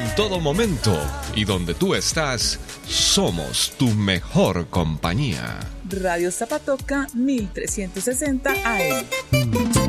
todo momento y donde tú estás, somos tu mejor compañía. Radio Zapatoca 1360 AM.